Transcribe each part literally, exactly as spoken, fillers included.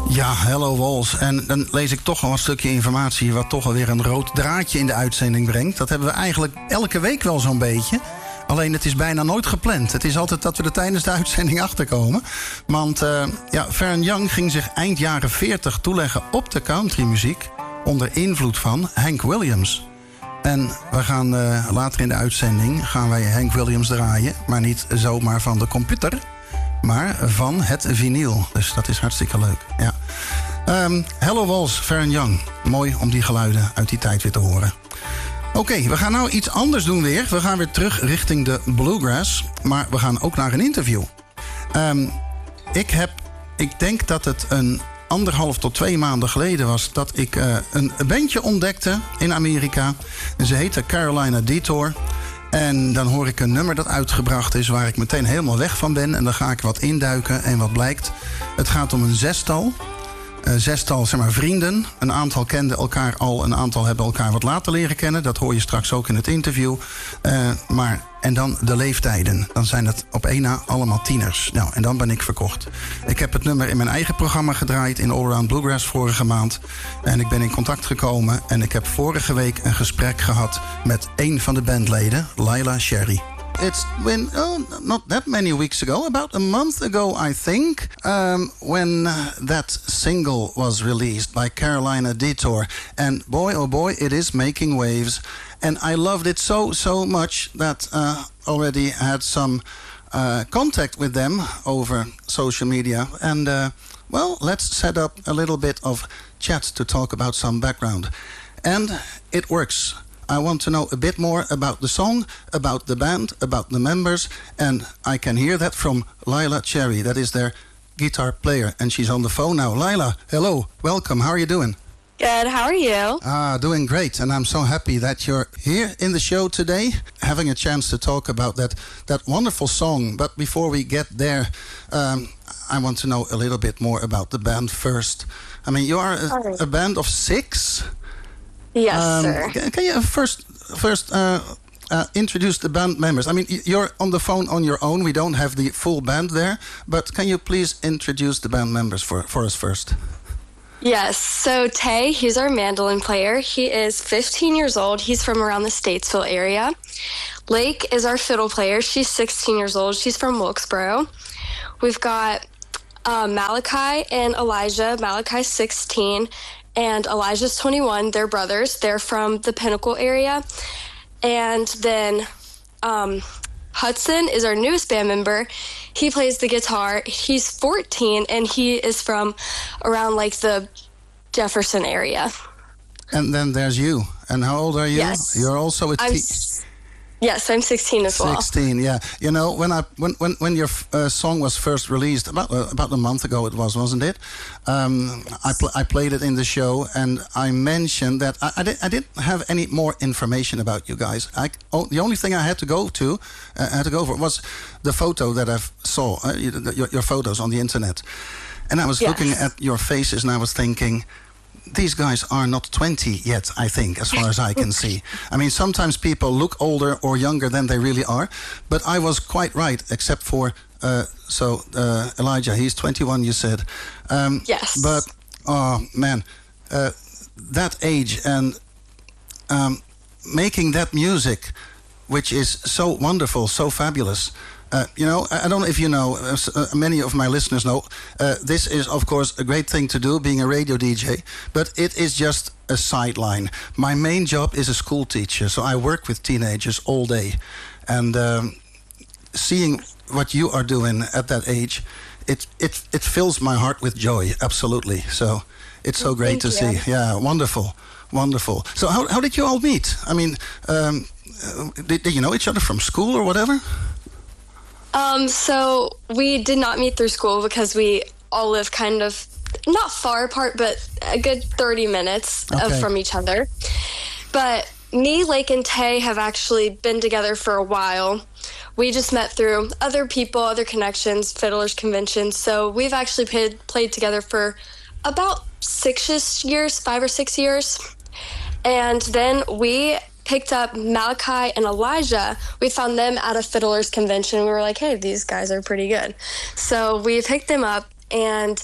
Ja, Hello Walls. En dan lees ik toch al een stukje informatie wat toch alweer een rood draadje in de uitzending brengt. Dat hebben we eigenlijk elke week wel zo'n beetje. Alleen het is bijna nooit gepland. Het is altijd dat we er tijdens de uitzending achterkomen. Want uh, ja, Vern Young ging zich eind jaren veertig toeleggen op de countrymuziek onder invloed van Hank Williams. En we gaan uh, later in de uitzending gaan wij Hank Williams draaien. Maar niet zomaar van de computer, maar van het vinyl. Dus dat is hartstikke leuk. Ja. Um, Hello Walls, Vern Young. Mooi om die geluiden uit die tijd weer te horen. Oké, okay, we gaan nou iets anders doen weer. We gaan weer terug richting de bluegrass. Maar we gaan ook naar een interview. Um, ik heb, ik denk dat het een anderhalf tot twee maanden geleden was dat ik uh, een bandje ontdekte in Amerika. En ze heette Carolina Detour. En dan hoor ik een nummer dat uitgebracht is waar ik meteen helemaal weg van ben. En dan ga ik wat induiken en wat blijkt. Het gaat om een zestal. Uh, zestal, zeg maar, vrienden. Een aantal kenden elkaar al, een aantal hebben elkaar wat later leren kennen. Dat hoor je straks ook in het interview. Uh, maar, en dan de leeftijden. Dan zijn het op één na allemaal tieners. Nou, en dan ben ik verkocht. Ik heb het nummer in mijn eigen programma gedraaid in Allround Bluegrass vorige maand. En ik ben in contact gekomen en ik heb vorige week een gesprek gehad met een van de bandleden, Lila Sherry. It's when, oh, not that many weeks ago, about a month ago, I think, um, when uh, that single was released by Carolina Detour. And boy, oh boy, it is making waves. And I loved it so, so much that uh, already had some uh, contact with them over social media. And, uh, well, let's set up a little bit of chat to talk about some background. And it works. I want to know a bit more about the song, about the band, about the members, and I can hear that from Lila Cherry. That is their guitar player, and she's on the phone now. Lila, hello, welcome. How are you doing? Good, how are you? Ah, doing great, and I'm so happy that you're here in the show today, having a chance to talk about that, that wonderful song. But before we get there, um, I want to know a little bit more about the band first. I mean, you are a, a band of six. Yes, um, sir. Can, can you first first uh, uh, introduce the band members? I mean, you're on the phone on your own. We don't have the full band there. But can you please introduce the band members for, for us first? Yes, so Tay, he's our mandolin player. He is fifteen years old. He's from around the Statesville area. Lake is our fiddle player. She's sixteen years old. She's from Wilkesboro. We've got uh, Malachi and Elijah. Malachi's sixteen. And Elijah's twenty-one. They're brothers. They're from the Pinnacle area. And then um, Hudson is our newest band member. He plays the guitar. He's fourteen, and he is from around, like, the Jefferson area. And then there's you. And how old are you? Yes. You're also a I'm te- s- Yes, I'm sixteen as well. sixteen, yeah. You know, when I when when, when your uh, song was first released, about uh, about a month ago it was, wasn't it? Um, I pl- I played it in the show, and I mentioned that I I, did, I didn't have any more information about you guys. I oh, the only thing I had to go to, uh, had to go for was the photo that I saw, uh, your your photos on the internet, and I was Yes. looking at your faces, and I was thinking, these guys are not twenty yet, I think, as far as I can see. I mean, sometimes people look older or younger than they really are, but I was quite right, except for, uh, so, uh, Elijah, he's twenty-one, you said. Um, Yes. But, oh, man, uh, that age and um, making that music, which is so wonderful, so fabulous. Uh, you know, I don't know if you know, uh, uh, many of my listeners know, uh, this is, of course, a great thing to do, being a radio D J, but it is just a sideline. My main job is a school teacher, so I work with teenagers all day. And um, seeing what you are doing at that age, it, it, it fills my heart with joy, absolutely. So it's so great Thank to you. see. Yeah, wonderful, wonderful. So how, how did you all meet? I mean, um, uh, did, did you know each other from school or whatever? Um, so we did not meet through school because we all live kind of not far apart, but a good thirty minutes Okay. of, from each other. But me, Lake, and Tay have actually been together for a while. We just met through other people, other connections, fiddlers conventions. So we've actually played, played together for about six years, five or six years. And then we picked up Malachi and Elijah. We found them at a fiddlers convention. We were like, hey, these guys are pretty good. So we picked them up, and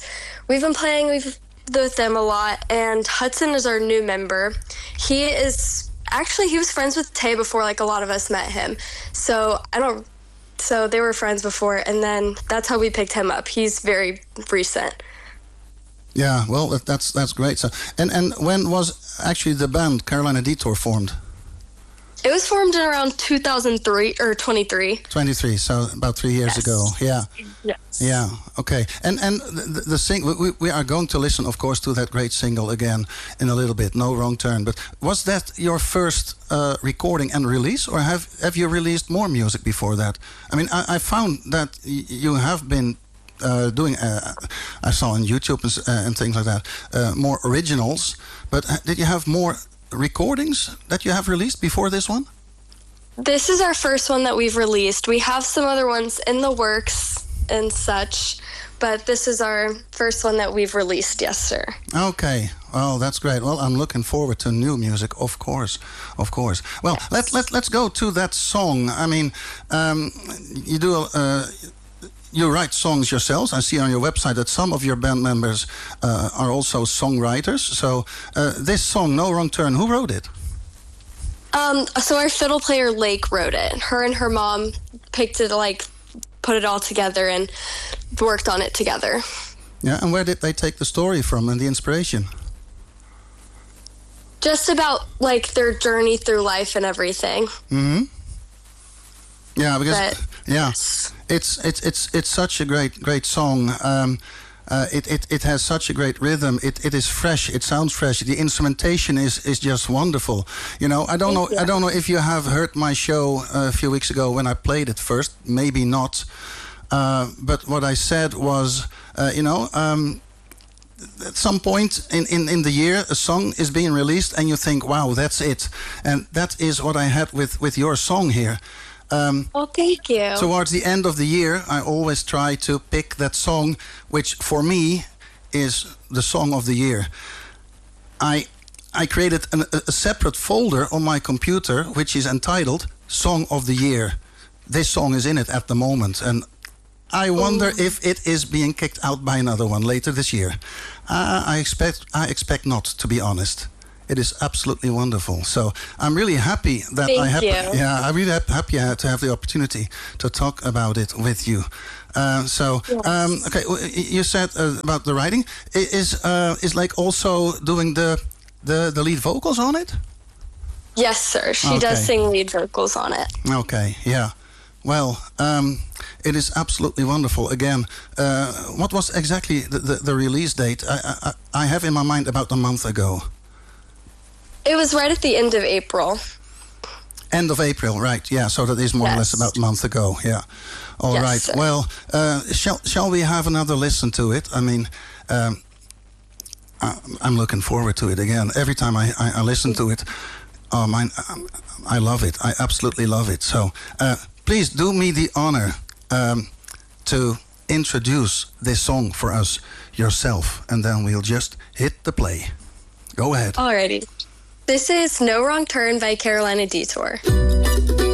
we've been playing we've with them a lot, and Hudson is our new member. He is actually he was friends with Tay before, like a lot of us met him. So I don't. So they were friends before, and then that's how we picked him up. He's very recent. Yeah, well, that- that's that's great. So, and and when was actually the band Carolina Detour formed? It was formed in around two thousand three or twenty-three. twenty-three, so about three years Yes. ago. Yeah. Yes. Yeah. Okay. And and the, the sing we, we are going to listen, of course, to that great single again in a little bit. No Wrong Turn. But was that your first uh, recording and release, or have have you released more music before that? I mean, I, I found that y- you have been uh, doing. Uh, I saw on YouTube and, s- uh, and things like that uh, more originals. But uh, did you have more recordings that you have released before this one? This is our first one that we've released. We have some other ones in the works and such, but this is our first one that we've released. Yes, sir. Okay, well, that's great. Well, I'm looking forward to new music, of course, of course. Well, Yes. let let let's go to that song. I mean, um, you do uh, you write songs yourselves. I see on your website that some of your band members uh, are also songwriters. So uh, this song, No Wrong Turn, who wrote it? Um, so our fiddle player Lake wrote it. Her and her mom picked it, like put it all together and worked on it together. Yeah, and where did they take the story from and the inspiration? Just about like their journey through life and everything. Mm-hmm. Yeah, because But- yeah, Yes. it's it's it's it's such a great great song. Um, uh, it, it it has such a great rhythm. It it is fresh. It sounds fresh. The instrumentation is is just wonderful. You know, I don't know Thank you. I don't know if you have heard my show uh, a few weeks ago when I played it first. Maybe not. Uh, but what I said was, uh, you know. Um, at some point in, in, in the year, a song is being released and you think, wow, that's it. And that is what I had with, with your song here. Um, Well, thank you. towards the end of the year, I always try to pick that song, which for me is the song of the year. I I created an, a a separate folder on my computer, which is entitled Song of the Year. This song is in it at the moment, and I wonder if it is being kicked out by another one later this year. Uh, I expect I expect not, to be honest. It is absolutely wonderful. So I'm really happy that Thank I have. you. Yeah, I'm really hap- happy uh, to have the opportunity to talk about it with you. Uh, so Yes. um, okay, w- y- you said uh, about the writing. I- Is uh, is like also doing the the the lead vocals on it? Yes, sir. She Okay. does sing lead vocals on it. Okay, yeah. Well, um, it is absolutely wonderful. Again, uh, what was exactly the, the, the release date? I, I, I have in my mind about a month ago. It was right at the end of April. End of April, right? Yeah, so that is more or less Yes. about a month ago. Yeah. All Yes, right. sir. Well, uh, shall shall we have another listen to it? I mean, um, I, I'm looking forward to it again. Every time I, I, I listen to it, oh man, I, I love it. I absolutely love it. So uh, please do me the honor um, to introduce this song for us yourself, and then we'll just hit the play. Go ahead. Alrighty. This is No Wrong Turn by Carolina Detour.